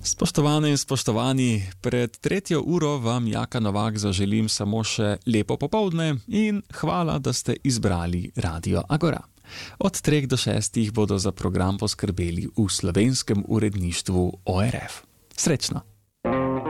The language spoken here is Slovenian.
Spoštovane in spoštovani, pred 3. uro vam Jaka Novak zaželim samo še lepo popoldne in hvala, da ste izbrali Radio Agora. Od 3 do 6 bodo za program poskrbeli v slovenskem uredništvu ORF. Srečno!